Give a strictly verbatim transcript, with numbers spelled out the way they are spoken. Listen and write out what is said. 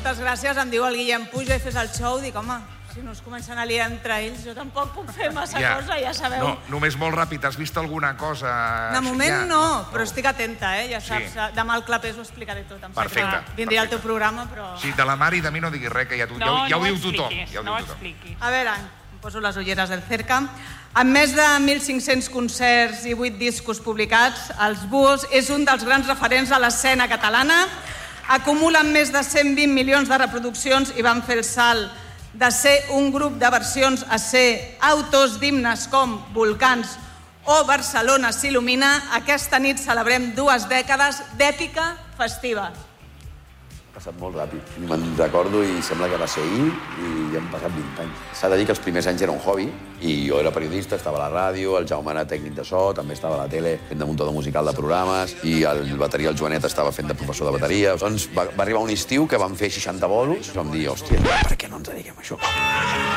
moltes gràcies, em diu el Guillem puja i fes el show, dic, home, si no es comencen a liar entre ells, jo tampoc puc fer massa Ja. cosa, ja sabeu. No, només molt ràpid, has vist alguna cosa? De moment Ja, no, però estic atenta, eh? Ja saps, Sí. demà al Clapés ho explicaré tot. Em sap Perfecte, greu. Vindré al perfecte. teu programa, però... Sí, de la Mari i de mi no diguis res, que ja, tu, ja, No, ja ho no diu ho tothom. expliquis, Ja ho no diu ho tothom. expliquis. A veure, em poso les ulleres del Cerca. Amb més de mil cinc-cents concerts i vuit discos publicats, els Búhos és un dels grans referents a l'escena catalana. Acumulen més de cent vint milions de reproduccions i van fer el salt de ser un grup de versions a ser autors d'himnes com Volcans o Barcelona s'il·lumina. Aquesta nit celebrem dues dècades d'èpica festiva. Ha passat molt ràpid. Me'n recordo i sembla que va ser ahir i ja han passat vint anys. S'ha de dir que els primers anys era un hobby i jo era periodista, estava a la ràdio, el Jaume era tècnic de so, també estava a la tele fent de muntador musical de programes i el bateria, el Joanet, estava fent de professor de bateria. Doncs va, va arribar un estiu que vam fer seixanta bolos i vam dir, hòstia, per què no ens dediquem a això?